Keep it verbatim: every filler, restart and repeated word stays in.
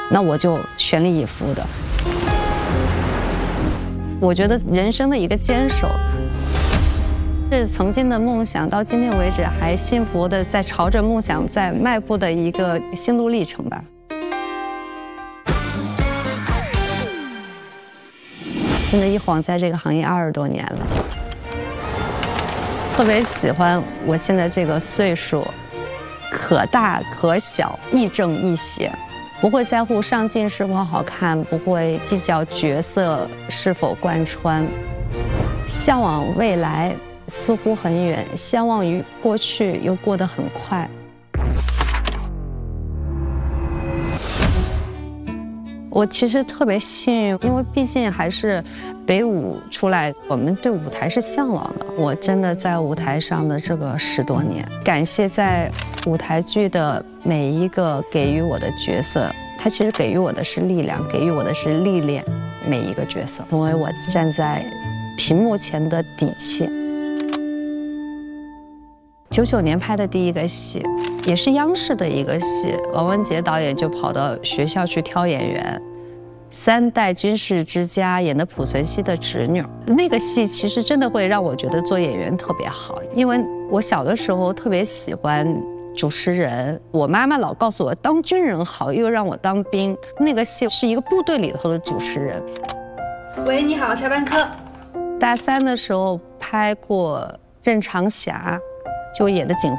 那我就全力以赴的。我觉得人生的一个坚守，是曾经的梦想到今天为止还幸福的在朝着梦想在迈步的一个心路历程吧。真的，一晃在这个行业二十多年了，特别喜欢我现在这个岁数，可大可小，亦正亦邪。不会在乎上镜是否好看，不会计较角色是否贯穿，向往未来似乎很远，相忘于过去又过得很快。我其实特别幸运，因为毕竟还是北舞出来，我们对舞台是向往的。我真的在舞台上的这个十多年，感谢在舞台剧的每一个给予我的角色，他其实给予我的是力量，给予我的是历练。每一个角色成为我站在屏幕前的底气。九九年拍的第一个戏，也是央视的一个戏，王文杰导演就跑到学校去挑演员，三代军事之家演的濮存昕的侄女。那个戏其实真的会让我觉得做演员特别好，因为我小的时候特别喜欢主持人，我妈妈老告诉我当军人好，又让我当兵。那个戏是一个部队里头的主持人。 喂，你好，下班课。 大三的时候拍过《任长霞》，就演的警